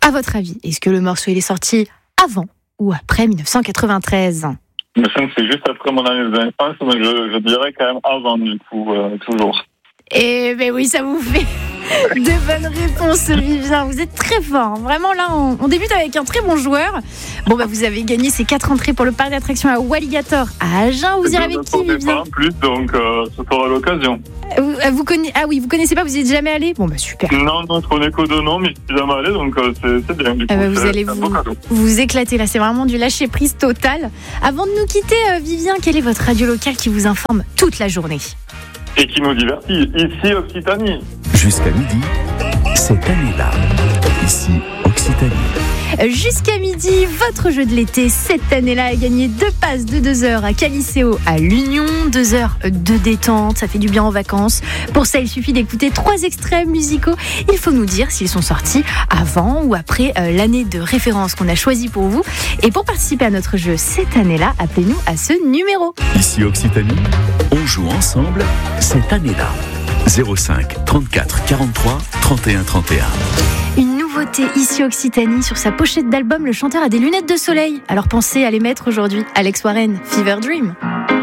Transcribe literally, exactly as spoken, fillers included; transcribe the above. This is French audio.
À votre avis, est-ce que le morceau il est sorti avant ou après dix-neuf cent quatre-vingt-treize ? Je me sens que c'est juste après mon année d'enfance, mais je, je dirais quand même avant, du coup, euh, toujours. Eh ben oui, ça vous fait de bonnes réponses, Vivien. Vous êtes très fort. Vraiment, là, on, on débute avec un très bon joueur. Bon, bah, vous avez gagné ces quatre entrées pour le parc d'attractions à Walligator à Agen. Vous irez avec qui, Vivien ? Pas en plus, donc euh, ça sera l'occasion. Vous, vous conna... Ah oui, vous connaissez pas, vous y êtes jamais allé ? Bon, bah super. Non, non, je connais que deux noms, mais je suis jamais allé, donc euh, c'est, c'est bien. Du coup, ah bah, vous c'est, allez c'est vous, vous éclater là. C'est vraiment du lâcher prise total. Avant de nous quitter, euh, Vivien, quelle est votre radio locale qui vous informe toute la journée ? Et qui nous divertit, ici Occitanie. Jusqu'à midi, cette année-là, ici Occitanie. Jusqu'à midi, votre jeu de l'été, cette année-là, a gagné deux passes de deux heures à Caliceo à l'Union, deux heures de détente, ça fait du bien en vacances. Pour ça, il suffit d'écouter trois extraits musicaux. Il faut nous dire s'ils sont sortis avant ou après euh, l'année de référence qu'on a choisie pour vous. Et pour participer à notre jeu cette année-là, appelez-nous à ce numéro. Ici Occitanie, on joue ensemble cette année-là. zéro cinq trente-quatre quarante-trois trente et un trente et un. Une nouveauté ici Occitanie. Sur sa pochette d'album, le chanteur a des lunettes de soleil. Alors pensez à les mettre aujourd'hui. Alex Warren, Fever Dream.